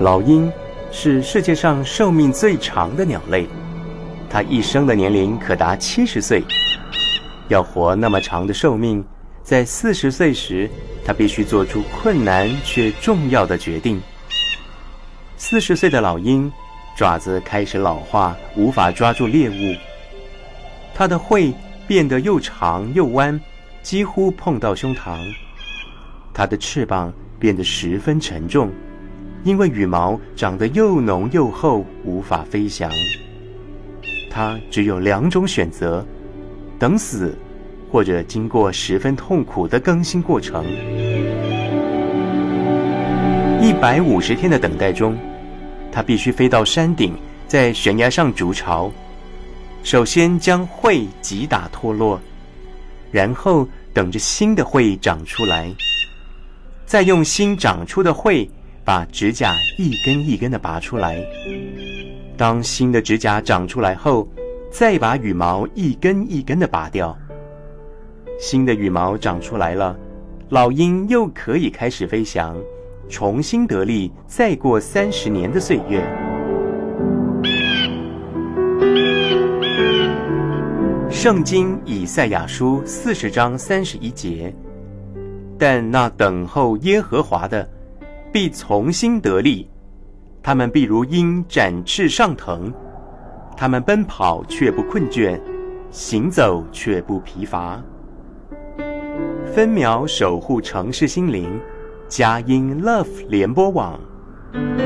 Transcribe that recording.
老鹰是世界上寿命最长的鸟类，它一生的年龄可达70岁。要活那么长的寿命，在40岁时，它必须做出困难却重要的决定。40岁的老鹰，爪子开始老化，无法抓住猎物。它的喙变得又长又弯，几乎碰到胸膛。它的翅膀变得十分沉重，因为羽毛长得又浓又厚，无法飞翔。它只有2种选择：等死，或者经过十分痛苦的更新过程。150天的等待中，它必须飞到山顶，在悬崖上筑巢。首先将喙击打脱落，然后等着新的喙长出来，再用新长出的喙把指甲一根一根地拔出来。当新的指甲长出来后，再把羽毛一根一根地拔掉。新的羽毛长出来了，老鹰又可以开始飞翔，重新得力，再过30年的岁月。圣经以赛亚书40章31节，但那等候耶和华的，必从新得力，他们必如鹰展翅上腾，他们奔跑却不困倦，行走却不疲乏。分秒守护城市心灵，佳音 Love 联播网。